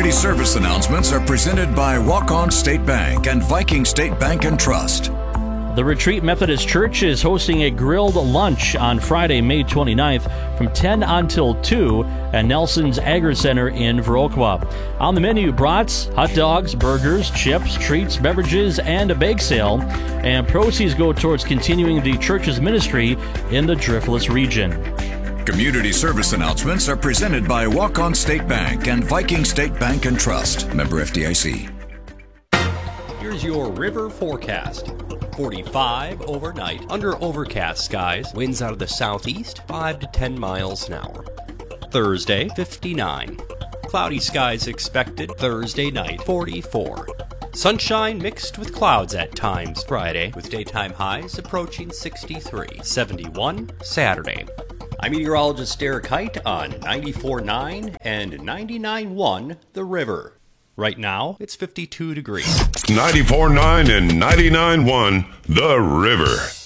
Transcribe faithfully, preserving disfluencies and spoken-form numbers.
Community service announcements are presented by Walk-On State Bank and Viking State Bank and Trust. The Retreat Methodist Church is hosting a grilled lunch on Friday, May twenty-ninth from ten until two at Nelson's Agri Center in Viroqua. On the menu, brats, hot dogs, burgers, chips, treats, beverages, and a bake sale. And proceeds go towards continuing the church's ministry in the Driftless region. Community service announcements are presented by Walk-On State Bank and Viking State Bank and Trust. Member F D I C. Here's your river forecast. forty-five overnight, under overcast skies, winds out of the southeast, five to ten miles an hour. Thursday, fifty-nine. Cloudy skies expected Thursday night, forty-four. Sunshine mixed with clouds at times Friday, with daytime highs approaching sixty-three. seventy-one Saturday. I'm meteorologist Derek Height on ninety-four point nine and ninety-nine point one The River. Right now, it's fifty-two degrees. ninety-four point nine and ninety-nine point one The River.